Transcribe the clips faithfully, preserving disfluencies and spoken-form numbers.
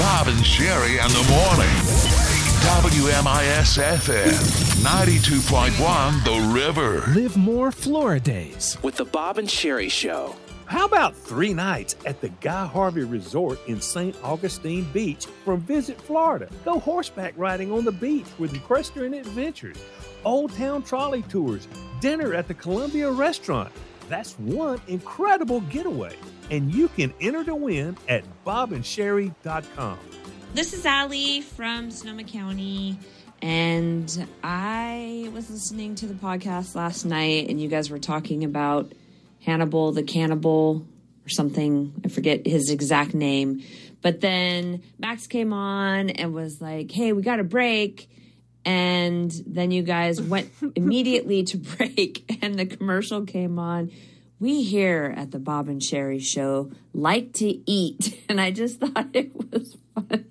Bob and Sherry in the morning. W M I S F M, ninety-two point one The River. Live more Flora days with the Bob and Sherry Show. How about three nights at the Guy Harvey Resort in Saint Augustine Beach from Visit Florida? Go horseback riding on the beach with Equestrian Adventures, Old Town Trolley Tours, dinner at the Columbia Restaurant. That's one incredible getaway. And you can enter to win at bob and sherry dot com. This is Allie from Sonoma County, and I was listening to the podcast last night, and you guys were talking about Hannibal the Cannibal or something. I forget his exact name. But then Max came on and was like, hey, we got a break. And then you guys went immediately to break, and the commercial came on. We here at the Bob and Sherry Show like to eat. And I just thought it was funny.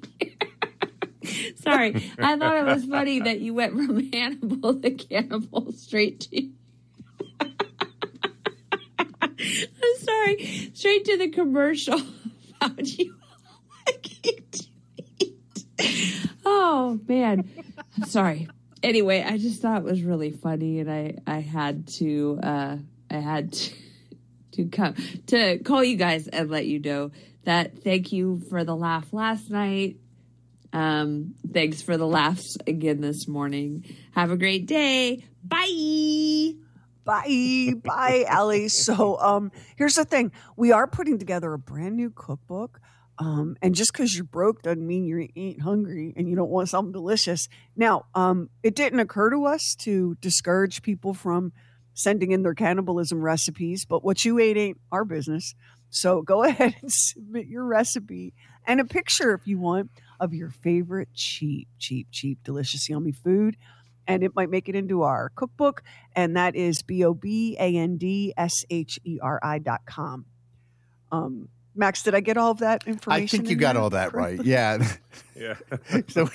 Sorry, I thought it was funny that you went from Hannibal the Cannibal straight to... I'm sorry, straight to the commercial about you liking to eat. Oh, man. I'm sorry. Anyway, I just thought it was really funny, and I, I had to... Uh, I had to, to come to call you guys and let you know that thank you for the laugh last night. Um, thanks for the laughs again this morning. Have a great day. Bye. Bye. Bye, Allie. So um, here's the thing. We are putting together a brand new cookbook. Um, and just because you're broke doesn't mean you ain't hungry and you don't want something delicious. Now, um, it didn't occur to us to discourage people from sending in their cannibalism recipes, but what you ate ain't our business. So go ahead and submit your recipe and a picture if you want of your favorite cheap, cheap, cheap, delicious, yummy food. And it might make it into our cookbook. And that is B O B A N D S H E R I dot com. Um, Max, did I get all of that information? I think you got all that right. Yeah. Yeah. So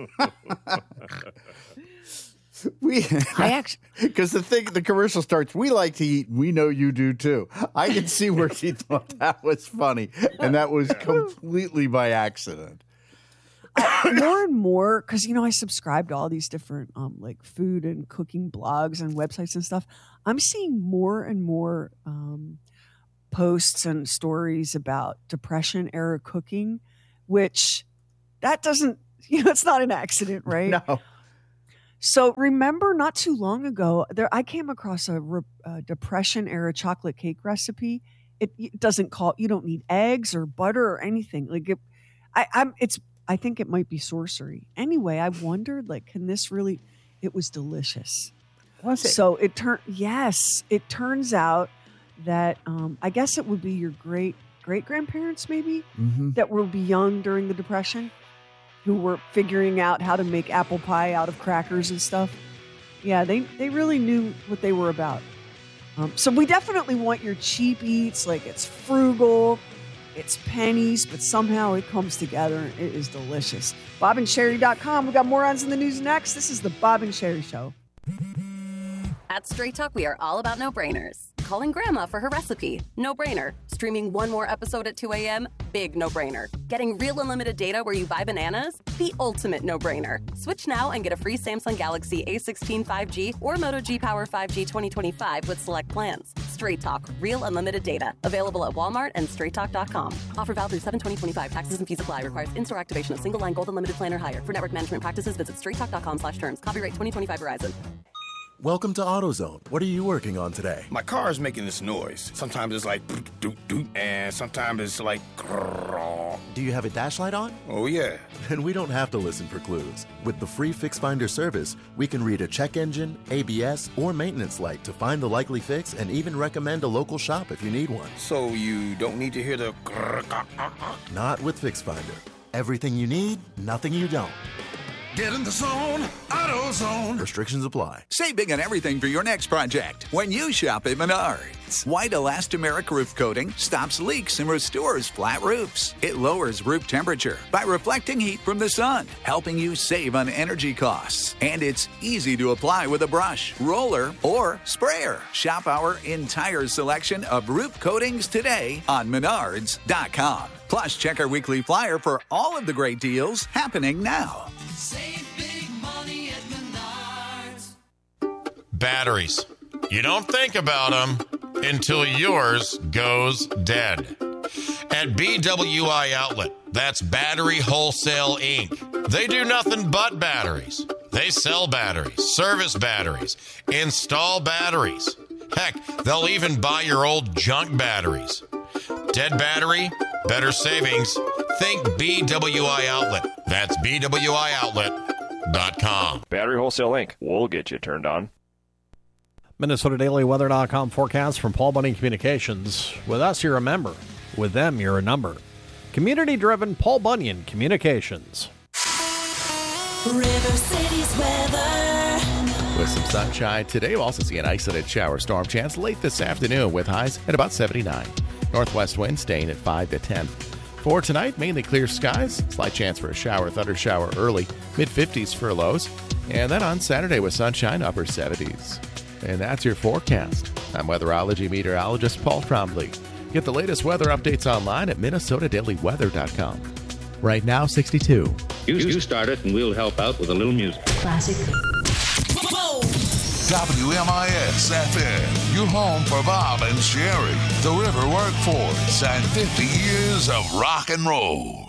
we, I actually, because the thing, the commercial starts, we like to eat. We know you do too. I can see where she thought that was funny. And that was completely by accident. Uh, more and more, because, you know, I subscribe to all these different um, like food and cooking blogs and websites and stuff. I'm seeing more and more um, posts and stories about Depression era cooking, which that doesn't, you know, it's not an accident, right? No. So remember not too long ago, there I came across a, a Depression era chocolate cake recipe. It, it doesn't call, you don't need eggs or butter or anything. Like it, I, I'm, it's, I think it might be sorcery. Anyway, I wondered, like, can this really, it was delicious. Was it? So it turned, yes, it turns out that um, I guess it would be your great, great grandparents maybe Mm-hmm. that will be young during the Depression, who were figuring out how to make apple pie out of crackers and stuff. Yeah, they, they really knew what they were about. Um, so we definitely want your cheap eats, like it's frugal, it's pennies, but somehow it comes together and it is delicious. bob and sherry dot com. We got morons in the news next. This is the Bob and Sherry Show. At Straight Talk, we are all about no-brainers. Calling Grandma for her recipe, no-brainer. Streaming one more episode at two a.m., big no-brainer. Getting real unlimited data where you buy bananas, the ultimate no-brainer. Switch now and get a free Samsung Galaxy A sixteen five G or Moto G Power five G twenty twenty-five with select plans. Straight Talk, real unlimited data. Available at Walmart and straight talk dot com. Offer valid through seven twenty twenty-five. Taxes and fees apply. Requires in-store activation of single line gold unlimited plan or higher. For network management practices, visit straight talk dot com slash terms. Copyright twenty twenty-five Verizon. Welcome to AutoZone. What are you working on today? My car is making this noise. Sometimes it's like doot, doot, doot, and sometimes it's like grrr. Do you have a dash light on? Oh, yeah. Then we don't have to listen for clues. With the free Fix Finder service, we can read a check engine, A B S, or maintenance light to find the likely fix and even recommend a local shop if you need one. So you don't need to hear the grrr, grrr, grrr. Not with Fix Finder. Everything you need, nothing you don't. Get in the zone, AutoZone. Restrictions apply. Save big on everything for your next project when you shop at Menards. White elastomeric roof coating stops leaks and restores flat roofs. It lowers roof temperature by reflecting heat from the sun, helping you save on energy costs. And it's easy to apply with a brush, roller, or sprayer. Shop our entire selection of roof coatings today on Menards dot com. Plus, check our weekly flyer for all of the great deals happening now. Save big money at Menards. Batteries. You don't think about them until yours goes dead. At B W I Outlet, that's Battery Wholesale Incorporated. They do nothing but batteries. They sell batteries, service batteries, install batteries. Heck, they'll even buy your old junk batteries. Dead battery, better savings. Think B W I Outlet. That's B W I outlet dot com. Battery Wholesale Incorporated. We'll get you turned on. Minnesota Daily Weather dot com forecast from Paul Bunyan Communications. With us, you're a member. With them, you're a number. Community-driven Paul Bunyan Communications. River City's weather. With some sunshine today, we'll also see an isolated shower storm chance late this afternoon with highs at about seventy-nine. Northwest wind staying at five to ten. For tonight, mainly clear skies. Slight chance for a shower, thunder shower early. mid-fifties for lows. And then on Saturday with sunshine, upper seventies. And that's your forecast. I'm weatherology meteorologist Paul Trombley. Get the latest weather updates online at Minnesota Daily Weather dot com. Right now, sixty-two. You, you start it and we'll help out with a little music. Classic. W M I S F M, your home for Bob and Sherry, the River Workforce, and fifty years of rock and roll.